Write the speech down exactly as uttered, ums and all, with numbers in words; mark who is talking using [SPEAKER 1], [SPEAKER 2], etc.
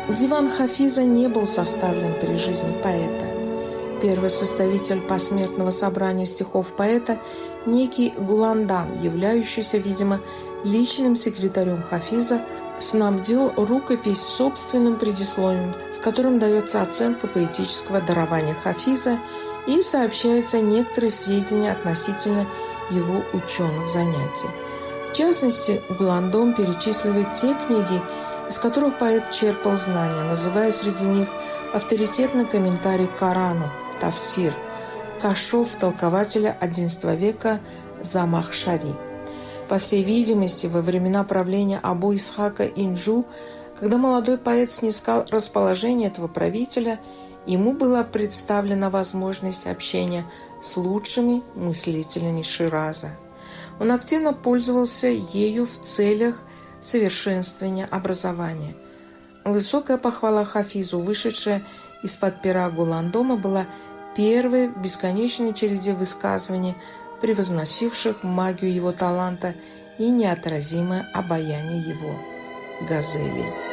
[SPEAKER 1] Диван Хафиза не был составлен при жизни поэта. Первый составитель посмертного собрания стихов поэта, некий Гуландам, являющийся, видимо, личным секретарем Хафиза, снабдил рукопись собственным предисловием, в котором дается оценка поэтического дарования Хафиза и сообщаются некоторые сведения относительно его ученых занятий. В частности, Гуландам перечисливает те книги, из которых поэт черпал знания, называя среди них авторитетный комментарий к Корану «Тафсир» Кашоф, толкователя одиннадцатого века Замахшари. По всей видимости, во времена правления Абу Исхака Инджу, когда молодой поэт снискал расположение этого правителя, ему была представлена возможность общения с лучшими мыслителями Шираза. Он активно пользовался ею в целях совершенствования образования. Высокая похвала Хафизу, вышедшая из-под пера Гуландама, была первой в бесконечной череде высказываний, превозносивших магию его таланта и неотразимое обаяние его газелей.